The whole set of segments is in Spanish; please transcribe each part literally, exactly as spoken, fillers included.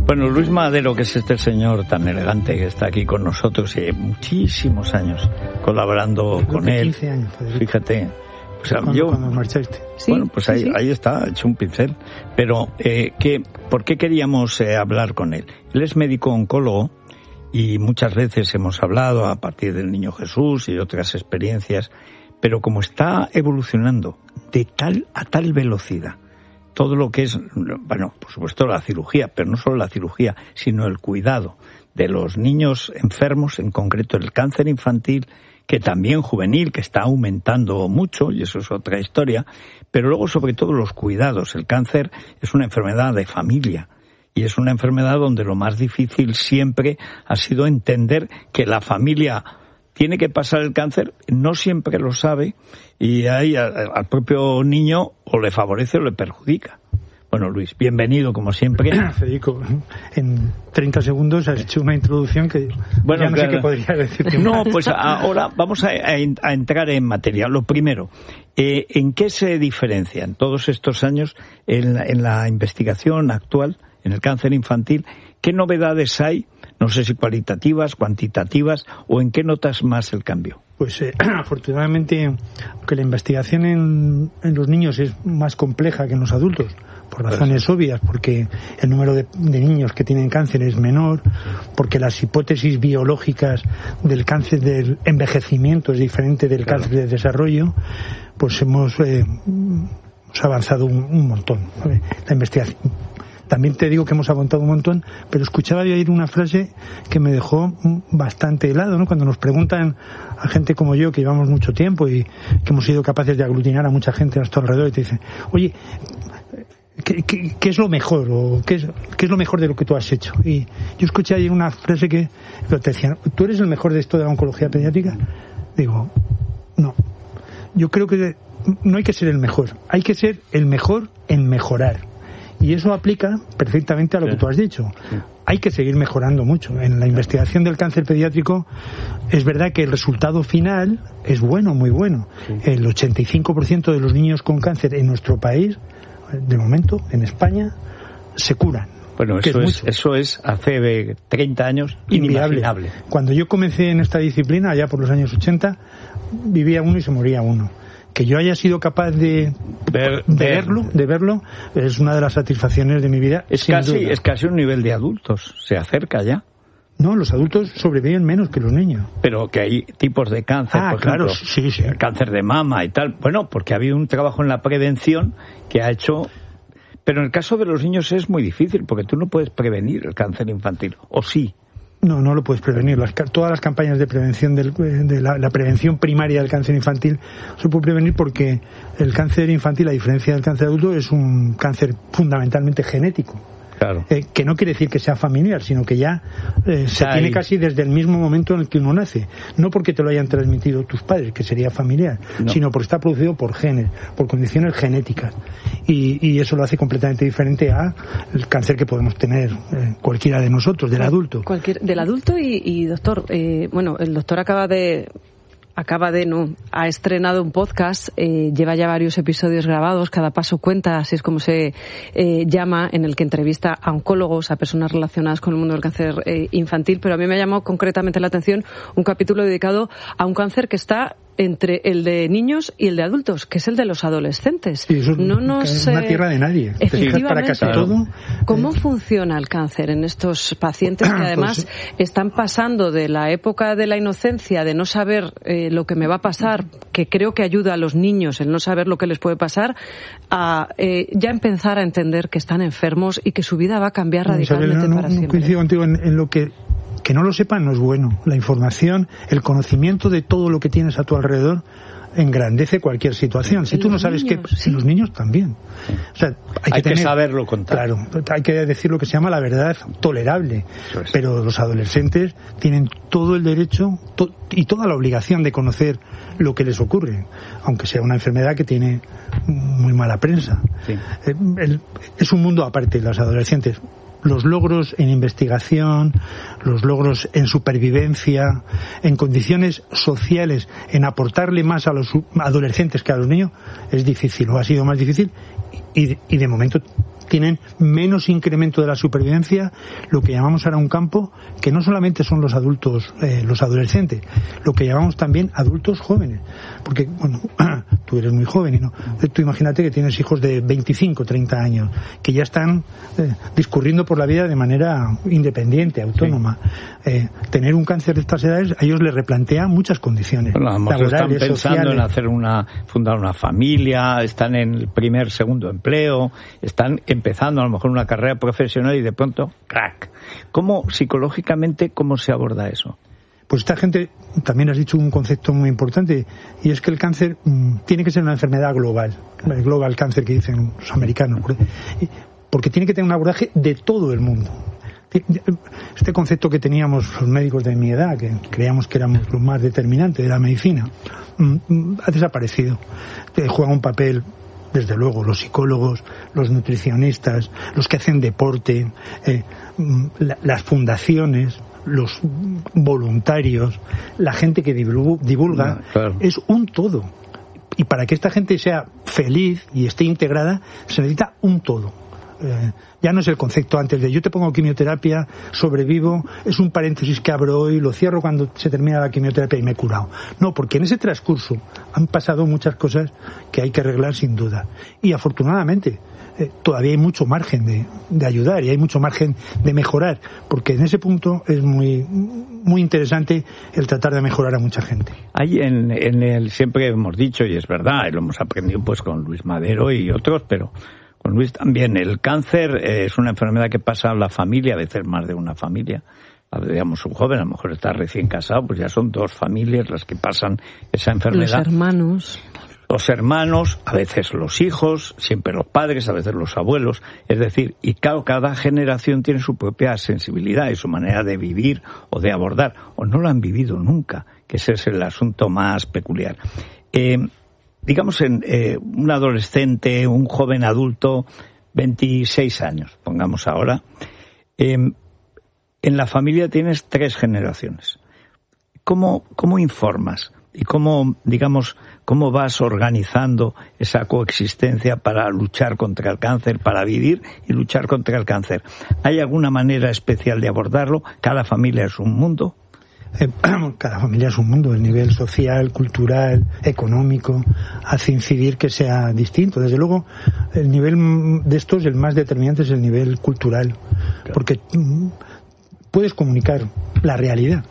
Bueno, Luis Madero, que es este señor tan elegante que está aquí con nosotros y muchísimos años colaborando Creo con que él. quince años, Federico. Fíjate. O sea, cuando, yo, cuando marchaste. Sí, bueno, pues ahí, sí, sí. ahí está, hecho un pincel. Pero, eh, ¿qué, ¿por qué queríamos eh, hablar con él? Él es médico oncólogo y muchas veces hemos hablado a partir del Niño Jesús y otras experiencias, pero como está evolucionando de tal a tal velocidad, todo lo que es, bueno, por supuesto la cirugía, pero no solo la cirugía, sino el cuidado de los niños enfermos, en concreto el cáncer infantil, que también juvenil, que está aumentando mucho, y eso es otra historia, pero luego sobre todo los cuidados. El cáncer es una enfermedad de familia, y es una enfermedad donde lo más difícil siempre ha sido entender que la familia tiene que pasar el cáncer, no siempre lo sabe, y ahí al propio niño o le favorece o le perjudica. Bueno, Luis, bienvenido como siempre. Federico, en treinta segundos has hecho una introducción que bueno, ya no claro. sé qué podría decirte. No, pues ahora vamos a, a, a entrar en materia. Lo primero, eh, ¿en qué se diferencian todos estos años en la, en la investigación actual, en el cáncer infantil? ¿Qué novedades hay? No sé si cualitativas, cuantitativas, o en qué notas más el cambio. Pues eh, afortunadamente, aunque la investigación en, en los niños es más compleja que en los adultos, por razones obvias, porque el número de, de niños que tienen cáncer es menor, porque las hipótesis biológicas del cáncer del envejecimiento es diferente del claro. cáncer de desarrollo, pues hemos, eh, hemos avanzado un, un montón. ¿Vale? La investigación. También te digo que hemos avanzado un montón, pero escuchaba de oír una frase que me dejó bastante helado, ¿no? Cuando nos preguntan a gente como yo, que llevamos mucho tiempo y que hemos sido capaces de aglutinar a mucha gente a nuestro alrededor, y te dicen, oye, ¿Qué, qué, ¿qué es lo mejor? O ¿qué es, ¿Qué es lo mejor de lo que tú has hecho? Y yo escuché ayer una frase que te decían, ¿tú eres el mejor de esto de la oncología pediátrica? Digo, no. Yo creo que no hay que ser el mejor, hay que ser el mejor en mejorar. Y eso aplica perfectamente a lo sí. que tú has dicho. Sí. Hay que seguir mejorando mucho. En la investigación del cáncer pediátrico es verdad que el resultado final es bueno, muy bueno. Sí. El ochenta y cinco por ciento de los niños con cáncer en nuestro país, de momento, en España, se curan. Bueno, eso es, es eso es hace treinta años inimaginable. Inviable. Cuando yo comencé en esta disciplina, allá por los años ochenta, vivía uno y se moría uno. Que yo haya sido capaz de, Ver, de verlo, de verlo, es una de las satisfacciones de mi vida. Es casi, duda. es casi un nivel de adultos, se acerca ya. No, los adultos sobreviven menos que los niños. Pero que hay tipos de cáncer, ah, por claro, ejemplo, sí, sí. el cáncer de mama y tal. Bueno, porque ha habido un trabajo en la prevención que ha hecho... Pero en el caso de los niños es muy difícil, porque tú no puedes prevenir el cáncer infantil, ¿o sí? No, no lo puedes prevenir. Las, todas las campañas de prevención del, de la, la prevención primaria del cáncer infantil se puede prevenir porque el cáncer infantil, a diferencia del cáncer adulto, es un cáncer fundamentalmente genético. Claro. Eh, que no quiere decir que sea familiar, sino que ya eh, se Ahí. tiene casi desde el mismo momento en el que uno nace. No porque te lo hayan transmitido tus padres, que sería familiar, no. sino porque está producido por genes, por condiciones genéticas. Y, y eso lo hace completamente diferente a el cáncer que podemos tener eh, cualquiera de nosotros, del adulto. Cualquier, del adulto y, y doctor, eh, bueno, el doctor acaba de... Acaba de, no, ha estrenado un podcast, eh, lleva ya varios episodios grabados, Cada Paso Cuenta, así es como se eh, llama, en el que entrevista a oncólogos, a personas relacionadas con el mundo del cáncer eh, infantil, pero a mí me llamó concretamente la atención un capítulo dedicado a un cáncer que está entre el de niños y el de adultos, que es el de los adolescentes. Sí, eso no nos, es una tierra de nadie. Efectivamente. Para casi todo. ¿Cómo eh, funciona el cáncer en estos pacientes que además pues, están pasando de la época de la inocencia, de no saber eh, lo que me va a pasar, que creo que ayuda a los niños el no saber lo que les puede pasar, a eh, ya empezar a entender que están enfermos y que su vida va a cambiar radicalmente Isabel, no, para no, siempre? No coincido contigo en, en lo que que no lo sepan no es bueno. La información, el conocimiento de todo lo que tienes a tu alrededor engrandece cualquier situación. Si tú no sabes niños, que... sí. Los niños también. O sea, hay, hay que, tener, que saberlo contar. Claro, hay que decir lo que se llama la verdad tolerable. Es. Pero los adolescentes tienen todo el derecho to, y toda la obligación de conocer lo que les ocurre, aunque sea una enfermedad que tiene muy mala prensa. Sí. Eh, el, es un mundo aparte, los adolescentes. Los logros en investigación, los logros en supervivencia, en condiciones sociales, en aportarle más a los adolescentes que a los niños, es difícil, o ha sido más difícil, y, y de momento tienen menos incremento de la supervivencia, lo que llamamos ahora un campo, que no solamente son los adultos, eh, los adolescentes, lo que llamamos también adultos jóvenes. Porque, bueno, tú eres muy joven, ¿no? Tú imagínate que tienes hijos de veinticinco, treinta años, que ya están eh, discurriendo por la vida de manera independiente, autónoma. Sí. Eh, tener un cáncer de estas edades a ellos les replantea muchas condiciones. Bueno, a lo mejor están pensando sociales. en hacer una, fundar una familia, están en el primer, segundo empleo, están empezando a lo mejor una carrera profesional y de pronto, crack. ¿Cómo, psicológicamente, cómo se aborda eso? Pues esta gente, también has dicho un concepto muy importante, y es que el cáncer mmm, tiene que ser una enfermedad global, el global cancer que dicen los americanos, porque tiene que tener un abordaje de todo el mundo. Este concepto que teníamos los médicos de mi edad, que creíamos que éramos los más determinantes de la medicina, mmm, ha desaparecido. Juega un papel, desde luego, los psicólogos, los nutricionistas, los que hacen deporte, eh, la, las fundaciones, los voluntarios, la gente que divulga, no, claro. Es un todo. Y para que esta gente sea feliz y esté integrada, se necesita un todo. Eh, ya no es el concepto antes de yo te pongo quimioterapia, sobrevivo, es un paréntesis que abro hoy, lo cierro cuando se termina la quimioterapia y me he curado. No, porque en ese transcurso han pasado muchas cosas que hay que arreglar sin duda. Y afortunadamente, Eh, todavía hay mucho margen de, de ayudar y hay mucho margen de mejorar, porque en ese punto es muy muy interesante el tratar de mejorar a mucha gente. Hay en, en el, siempre hemos dicho, y es verdad, y lo hemos aprendido pues con Luis Madero y otros, pero con Luis también, el cáncer eh, es una enfermedad que pasa a la familia, a veces más de una familia. Digamos, un joven a lo mejor está recién casado, pues ya son dos familias las que pasan esa enfermedad. Los hermanos. Los hermanos, a veces los hijos, siempre los padres, a veces los abuelos. Es decir, y cada, cada generación tiene su propia sensibilidad y su manera de vivir o de abordar. O no lo han vivido nunca, que ese es el asunto más peculiar. Eh, digamos, en eh, un adolescente, un joven adulto, veintiséis años, pongamos ahora. Eh, en la familia tienes tres generaciones. ¿Cómo, cómo informas? ¿Y cómo, digamos, cómo vas organizando esa coexistencia para luchar contra el cáncer, para vivir y luchar contra el cáncer? ¿Hay alguna manera especial de abordarlo? ¿Cada familia es un mundo? Eh, cada familia es un mundo. El nivel social, cultural, económico hace incidir que sea distinto. Desde luego, el nivel de estos, el más determinante es el nivel cultural. Claro. Porque mm, puedes comunicar la realidad.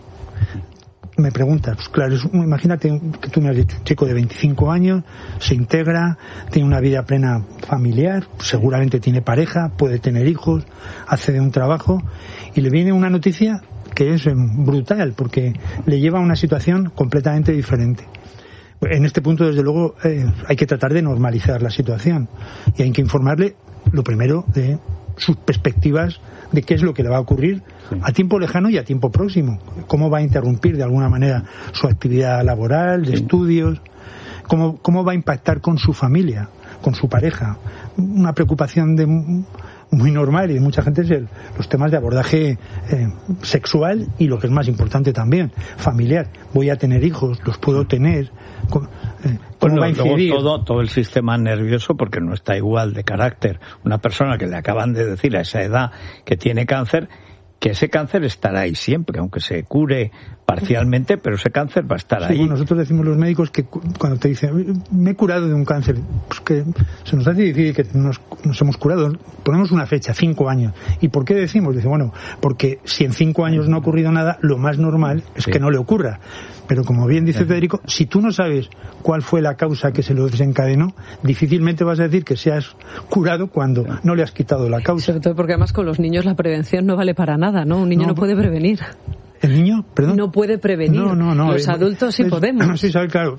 Me preguntas, pues claro, es, imagínate que tú me has dicho, un chico de veinticinco años, se integra, tiene una vida plena familiar, seguramente tiene pareja, puede tener hijos, hace de un trabajo, y le viene una noticia que es brutal, porque le lleva a una situación completamente diferente. En este punto, desde luego, eh, hay que tratar de normalizar la situación, y hay que informarle, lo primero, de sus perspectivas de qué es lo que le va a ocurrir a tiempo lejano y a tiempo próximo, cómo va a interrumpir de alguna manera su actividad laboral, de sí. estudios, cómo, cómo va a impactar con su familia, con su pareja. Una preocupación de muy normal y de mucha gente es el, los temas de abordaje eh, sexual y, lo que es más importante también, familiar. Voy a tener hijos, los puedo tener. ¿Cómo, eh, cómo bueno, va a incidir? Luego todo, todo el sistema nervioso, porque no está igual de carácter. Una persona que le acaban de decir a esa edad que tiene cáncer, que ese cáncer estará ahí siempre, aunque se cure parcialmente, pero ese cáncer va a estar sí, ahí. Bueno, nosotros decimos los médicos que cuando te dicen, me he curado de un cáncer, pues que se nos hace difícil que nos, nos hemos curado. Ponemos una fecha, cinco años. ¿Y por qué decimos? Dice, bueno, porque si en cinco años no ha ocurrido nada, lo más normal es sí. que no le ocurra. Pero como bien dice sí. Federico, si tú no sabes cuál fue la causa que se lo desencadenó, difícilmente vas a decir que seas curado cuando no le has quitado la causa. Sobre todo porque además con los niños la prevención no vale para nada, ¿no? Un niño no, no puede prevenir. ¿El niño? Perdón. No puede prevenir. No, no, no. Los adultos sí es, podemos. Sí, sabes, claro.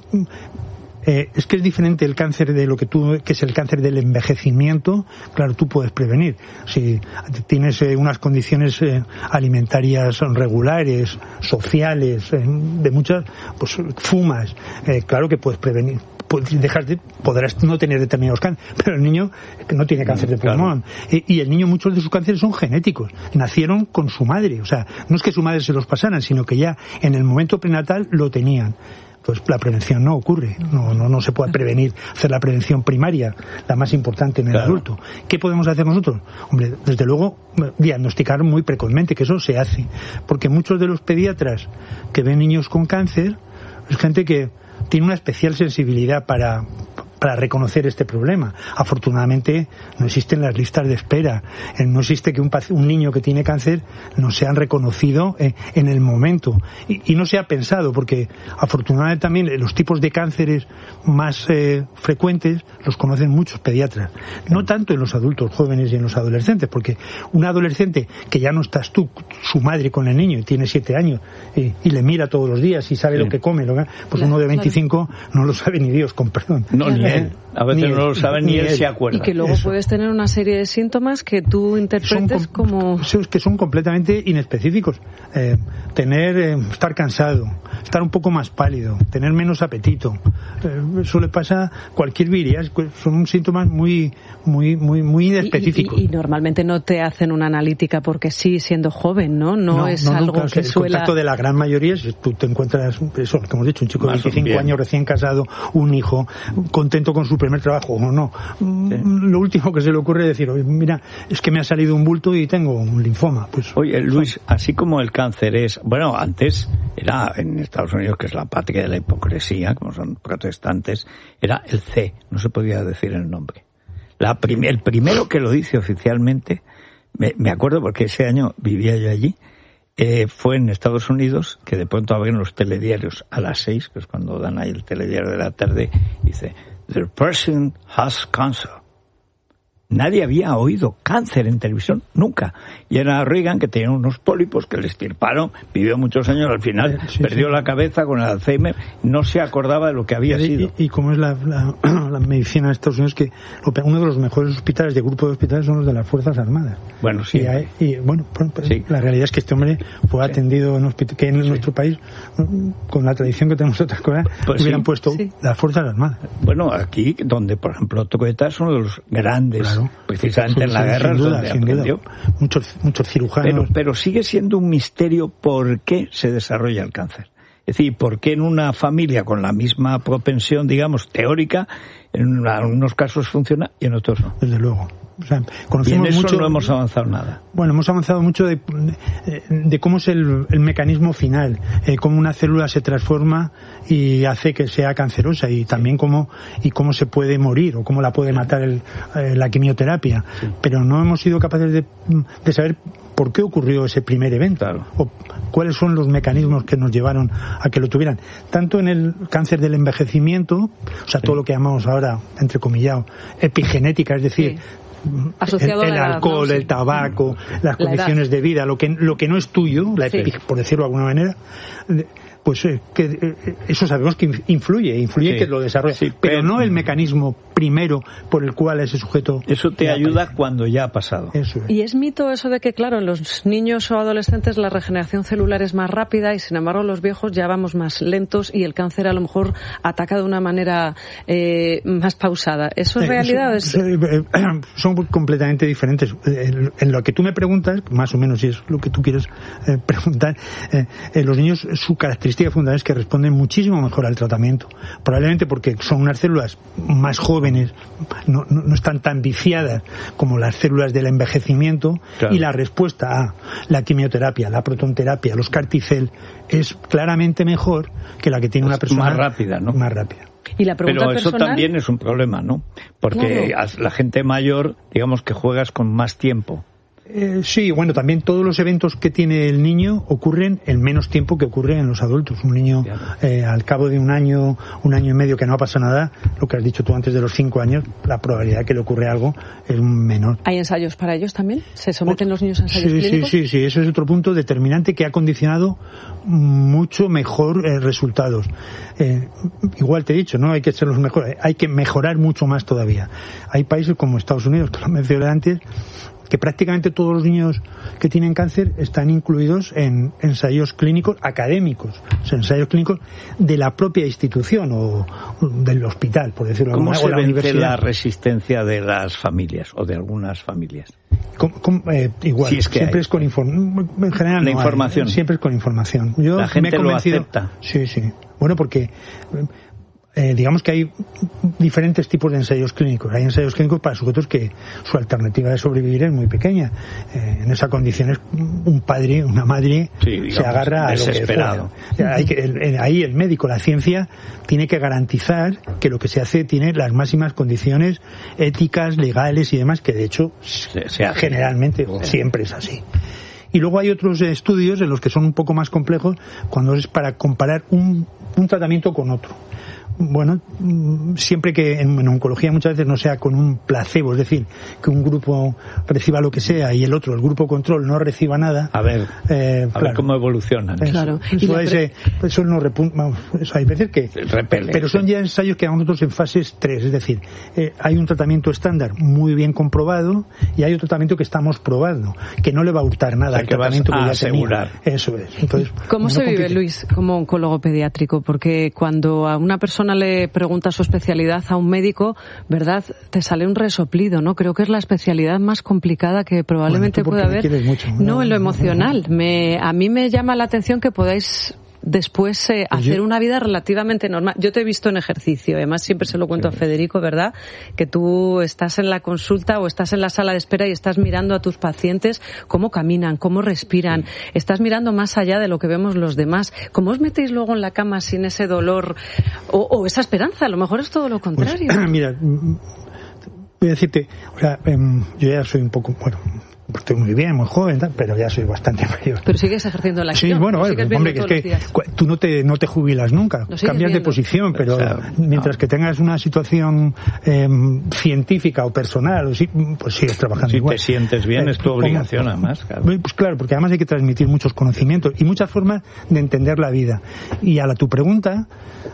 Eh, es que es diferente el cáncer de lo que tú, que es el cáncer del envejecimiento. Claro, tú puedes prevenir. Si tienes eh, unas condiciones eh, alimentarias regulares, sociales, eh, de muchas, pues fumas, eh, claro que puedes prevenir. Dejas de, podrás no tener determinados cánceres, pero el niño no tiene cáncer de pulmón. Claro. Y, y el niño, muchos de sus cánceres son genéticos. Nacieron con su madre. O sea, no es que su madre se los pasaran, sino que ya en el momento prenatal lo tenían. Entonces la prevención no ocurre, no, no, no se puede prevenir, hacer la prevención primaria, la más importante en el claro. adulto. ¿Qué podemos hacer nosotros? Hombre, desde luego, diagnosticar muy precozmente, que eso se hace, porque muchos de los pediatras que ven niños con cáncer es gente que tiene una especial sensibilidad para... para reconocer este problema. Afortunadamente no existen las listas de espera, no existe que un, un niño que tiene cáncer no sean reconocido en, en el momento y, y no se ha pensado, porque afortunadamente también los tipos de cánceres más eh, frecuentes los conocen muchos pediatras, no tanto en los adultos jóvenes y en los adolescentes, porque un adolescente que ya no estás tú, su madre con el niño y tiene siete años y, y le mira todos los días y sabe sí. lo que come, lo que, pues claro, uno de veinticinco claro. no lo sabe ni Dios, con perdón. No, ni él. A veces ni no él, lo sabe ni, ni él, él se acuerda. Y que luego Eso. puedes tener una serie de síntomas que tú interpretes com- como... que son completamente inespecíficos. Eh, tener, eh, estar cansado, estar un poco más pálido, tener menos apetito. Eh, eso le pasa a cualquier viria. Son síntomas muy, muy, muy, muy inespecíficos. Y, y, y normalmente no te hacen una analítica porque sí, siendo joven, ¿no? No, no es no, algo no, claro, que el suela... El contacto de la gran mayoría, si tú te encuentras, eso, como hemos dicho, un chico de veinticinco años recién casado, un hijo, contento con su primer trabajo o no. Sí. Lo último que se le ocurre es decir, oye, mira, es que me ha salido un bulto y tengo un linfoma. Pues, Oye, Luis, así como el cáncer es, bueno, antes era en Estados Unidos, que es la patria de la hipocresía, como son protestantes, era el C, no se podía decir el nombre. La prim- el primero que lo dice oficialmente, me, me acuerdo porque ese año vivía yo allí, eh, fue en Estados Unidos, que de pronto abren los telediarios a las seis, que es cuando dan ahí el telediario de la tarde, y dice, "The person has cancer". Nadie había oído cáncer en televisión, nunca. Y era Reagan, que tenía unos pólipos que le extirparon, vivió muchos años, al final sí, perdió sí. la cabeza con el Alzheimer, no se acordaba de lo que había y, sido. Y, y como es la, la, la medicina de Estados Unidos, que uno de los mejores hospitales, de grupo de hospitales, son los de las Fuerzas Armadas. Bueno, sí. Y, hay, y bueno, pues, sí. la realidad es que este hombre fue atendido sí. en hospital, que en sí. nuestro país, con la tradición que tenemos otras cosas, pues hubieran sí. puesto sí. las Fuerzas Armadas. Bueno, aquí, donde, por ejemplo, Tocoeta es uno de los grandes... Claro. Precisamente en la guerra, sin duda, donde sin aprendió. Duda. Muchos, muchos cirujanos. Pero, pero sigue siendo un misterio por qué se desarrolla el cáncer. Es decir, por qué en una familia con la misma propensión, digamos, teórica, en algunos casos funciona y en otros no. Desde luego. O sea, y en eso mucho, no hemos avanzado nada. Bueno, hemos avanzado mucho de, de, de cómo es el, el mecanismo final, eh, cómo una célula se transforma y hace que sea cancerosa, y también cómo y cómo se puede morir o cómo la puede matar el, eh, la quimioterapia. Sí. Pero no hemos sido capaces de, de saber por qué ocurrió ese primer evento, claro. o cuáles son los mecanismos que nos llevaron a que lo tuvieran. Tanto en el cáncer del envejecimiento, o sea, sí. todo lo que llamamos ahora, entrecomillado, epigenética, es decir... Sí. Asociado el, el a la alcohol, edad, ¿no? el tabaco, las la condiciones edad. de vida, lo que lo que no es tuyo, la sí. por decirlo de alguna manera, pues eh, que eh, eso sabemos que influye, influye sí. que lo desarrolla, sí, pero, pero no el mecanismo primero por el cual ese sujeto... Eso te ayuda aparece. Cuando ya ha pasado. Eso es. Y es mito eso de que, claro, en los niños o adolescentes la regeneración celular es más rápida y, sin embargo, los viejos ya vamos más lentos y el cáncer a lo mejor ataca de una manera eh, más pausada. ¿Eso es eh, realidad? Eso, es... Eh, son completamente diferentes. En, en lo que tú me preguntas, más o menos si es lo que tú quieres eh, preguntar, eh, eh, los niños, su característica fundamental es que responden muchísimo mejor al tratamiento. Probablemente porque son unas células más jóvenes, no, no, no están tan viciadas como las células del envejecimiento, claro. y la respuesta a la quimioterapia, la protonterapia, los CAR-T-cell es claramente mejor que la que tiene es una persona más rápida, ¿no? Más rápida. ¿Y la pregunta Pero eso personal? También es un problema, ¿no? Porque claro. la gente mayor, digamos que juegas con más tiempo. Eh, sí, bueno, también todos los eventos que tiene el niño ocurren en menos tiempo que ocurren en los adultos. Un niño, eh, al cabo de un año, un año y medio que no ha pasado nada, lo que has dicho tú antes de los cinco años, la probabilidad de que le ocurra algo es menor. ¿Hay ensayos para ellos también? ¿Se someten los niños a ensayos sí, clínicos? Sí, sí, sí, eso es otro punto determinante que ha condicionado mucho mejor eh, resultados. Eh, igual te he dicho, no hay que ser los mejores, hay que mejorar mucho más todavía. Hay países como Estados Unidos, que lo mencioné antes, que prácticamente todos los niños que tienen cáncer están incluidos en ensayos clínicos académicos, o sea, ensayos clínicos de la propia institución o del hospital, por decirlo de alguna manera. ¿Cómo se la vence la resistencia de las familias o de algunas familias? ¿Cómo, cómo, eh, igual, si es que siempre hay. es con información. En general, la no información. Hay, siempre es con información. Yo la gente me he convencido, lo acepta. Sí, sí. Bueno, porque eh, digamos que hay diferentes tipos de ensayos clínicos. Hay ensayos clínicos para sujetos que su alternativa de sobrevivir es muy pequeña. Eh, en esas condiciones, un padre, una madre, sí, digamos, se agarra a desesperado. Lo que fuera. Hay que, el, el, ahí el médico, la ciencia, tiene que garantizar que lo que se hace tiene las máximas condiciones éticas, legales y demás, que de hecho se, se generalmente o siempre es así. Y luego hay otros estudios en los que son un poco más complejos cuando es para comparar un, un tratamiento con otro. Bueno, siempre que en, en oncología muchas veces no sea con un placebo, es decir, que un grupo reciba lo que sea y el otro, el grupo control, no reciba nada. A ver, eh, a claro, ver cómo evolucionan. Eso, claro. Eso, es, pre... eso no repunta, eso hay veces que... Repele, pero son ya ensayos que a nosotros en fases tres, es decir, eh, hay un tratamiento estándar muy bien comprobado y hay otro tratamiento que estamos probando, que no le va a hurtar nada o sea, al tratamiento que ya asegurar. tenía. Eso es. Entonces, ¿Cómo se no vive, compite. Luis, como oncólogo pediátrico? Porque cuando a una persona le pregunta su especialidad a un médico, ¿verdad? Te sale un resoplido, ¿no? Creo que es la especialidad más complicada que probablemente bueno, pueda haber. Mucho, no, no, en lo emocional. Me, a mí me llama la atención que podáis después eh, pues hacer yo... una vida relativamente normal. Yo te he visto en ejercicio, además siempre se lo cuento a Federico, ¿verdad? Que tú estás en la consulta o estás en la sala de espera y estás mirando a tus pacientes cómo caminan, cómo respiran, estás mirando más allá de lo que vemos los demás. ¿Cómo os metéis luego en la cama sin ese dolor o, o esa esperanza? A lo mejor es todo lo contrario. Pues, mira, voy a decirte, o sea, eh, yo ya soy un poco, bueno, estoy muy bien, muy joven, pero ya soy bastante mayor. Pero sigues ejerciendo la acción. Sí, bueno, vale, hombre, que es que tú no te, no te jubilas nunca, cambias viendo. de posición, pero, pero o sea, mientras no. que tengas una situación eh, científica o personal, o sí, pues sigues trabajando si igual. Si te sientes bien, eh, es tu obligación, además. Claro. Pues claro, porque además hay que transmitir muchos conocimientos y muchas formas de entender la vida. Y a la tu pregunta,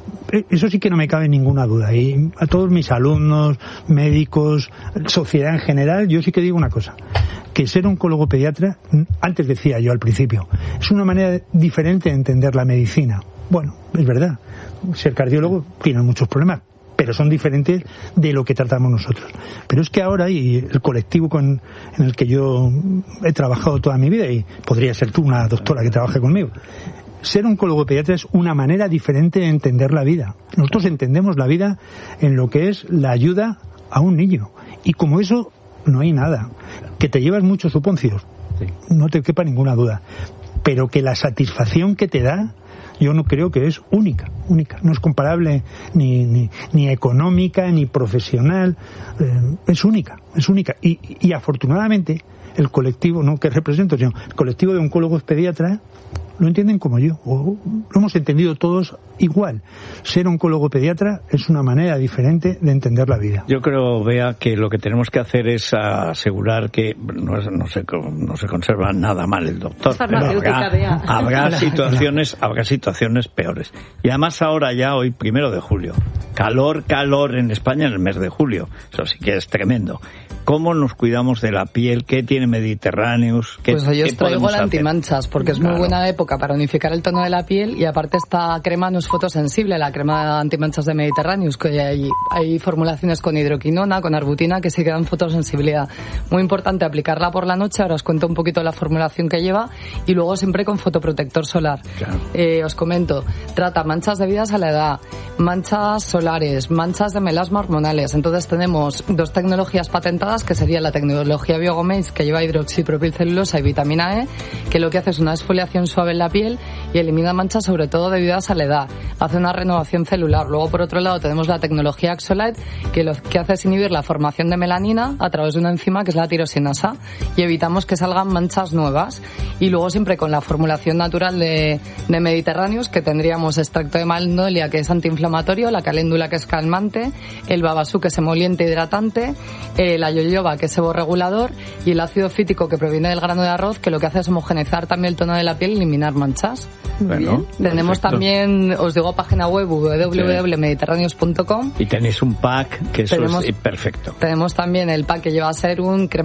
eso sí que no me cabe ninguna duda. Y a todos mis alumnos, médicos, sociedad en general, yo sí que digo una cosa. Que ser oncólogo pediatra, antes decía yo al principio, es una manera diferente de entender la medicina. Bueno, es verdad, ser cardiólogo tiene muchos problemas, pero son diferentes de lo que tratamos nosotros. Pero es que ahora, y el colectivo con, en el que yo he trabajado toda mi vida, y podría ser tú una doctora que trabaje conmigo, ser oncólogo pediatra es una manera diferente de entender la vida. Nosotros entendemos la vida en lo que es la ayuda a un niño. Y como eso, no hay nada. Que te llevas muchos suponcios, sí. No te quepa ninguna duda. Pero que la satisfacción que te da, yo no creo que es única, única. No es comparable ni, ni, ni económica, ni profesional. Eh, es única, es única. Y, y afortunadamente, el colectivo, no que represento, sino el colectivo de oncólogos pediatras, lo entienden como yo, o lo hemos entendido todos igual. Ser oncólogo pediatra es una manera diferente de entender la vida. Yo creo, Bea, que lo que tenemos que hacer es asegurar que no, es, no, se, no se conserva nada mal el doctor. Habrá, habrá situaciones, habrá situaciones peores. Y además ahora ya, hoy, primero de julio, calor, calor en España en el mes de julio. Eso sí que es tremendo. ¿Cómo nos cuidamos de la piel? ¿Qué tiene Mediterráneos? ¿Qué, pues yo os traigo la hacer? Antimanchas, porque es claro. muy buena época para unificar el tono de la piel y aparte esta crema no es fotosensible, la crema antimanchas de Mediterráneos, que hay, hay formulaciones con hidroquinona, con arbutina que sí que dan fotosensibilidad. Muy importante aplicarla por la noche, ahora os cuento un poquito la formulación que lleva y luego siempre con fotoprotector solar. Claro. Eh, os comento, trata manchas debidas a la edad, manchas solares, manchas de melasma hormonales. Entonces tenemos dos tecnologías patentadas que sería la tecnología Biogomase, que lleva hidroxipropilcelulosa y vitamina E, que lo que hace es una exfoliación suave en la piel y elimina manchas sobre todo debidas a la edad. Hace una renovación celular. Luego, por otro lado, tenemos la tecnología Axolite, que lo que hace es inhibir la formación de melanina a través de una enzima que es la tirosinasa y evitamos que salgan manchas nuevas. Y luego siempre con la formulación natural de, de Mediterráneos, que tendríamos extracto de magnolia, que es antiinflamatorio, la caléndula, que es calmante, el babasú, que es emoliente hidratante, eh, la yoyoba, que es seborregulador, y el ácido fítico, que proviene del grano de arroz, que lo que hace es homogeneizar también el tono de la piel y eliminar manchas. Bueno, tenemos perfecto. También, os digo, página web doble u doble u doble u punto mediterráneos punto com. Y tenéis un pack que eso tenemos, es perfecto. Tenemos también el pack que lleva serum, crema